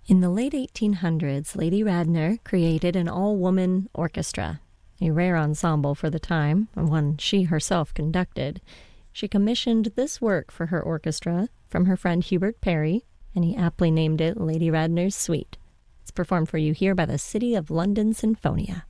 In the late 1800s, Lady Radner created an all-woman orchestra, a rare ensemble for the time, and one she herself conducted. She commissioned this work for her orchestra from her friend Hubert Parry, and he aptly named it Lady Radner's Suite. It's performed for you here by the City of London Sinfonia.